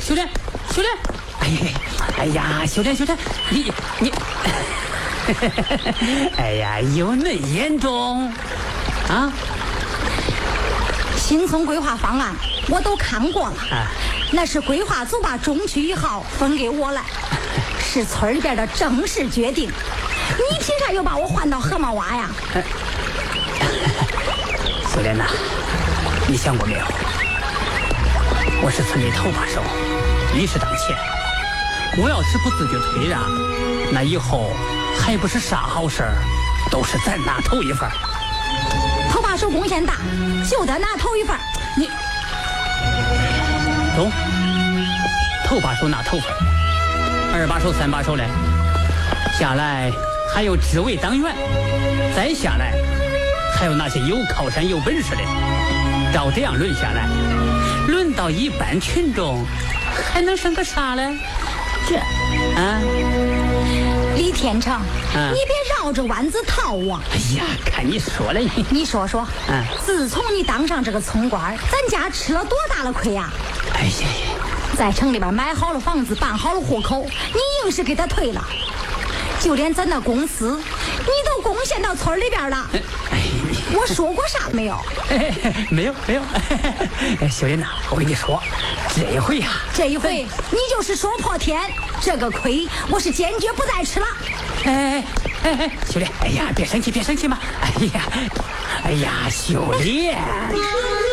秀莲，秀莲，哎呀，秀莲，你，哎呀，有那严重啊？ 新村规划方案我都看过了，那是规划组把中区1号分给我了，是村里边的正式决定。你凭啥又把我换到河马洼呀？ 秀莲呐，你想过没有？我是村里头把手，理事当前。我要是不自觉退让，那以后还不是啥好事儿，都是咱拿头一份。 头把手贡献大，就得拿头一份。 你懂？头把手拿头份，2把手、3把手嘞，下来还有支委党员，再下来还有那些有靠山有本事的。照这样轮下来，轮到一般群众，还能剩个啥嘞？ 这啊， 李天成，你别绕着弯子套我。 哎呀，看你说了， 你说说，自从你当上这个村官，咱家吃了多大的亏呀？ 哎呀， 在城里边买好了房子，办好了户口，你硬是给他退了。就连咱的公司，你都贡献到村里边了。我说过啥没有？ 没有。秀莲呐，我跟你说，这一回你就是说破天，这个亏我是坚决不再吃了。 秀莲，哎呀，别生气嘛。哎呀，秀莲。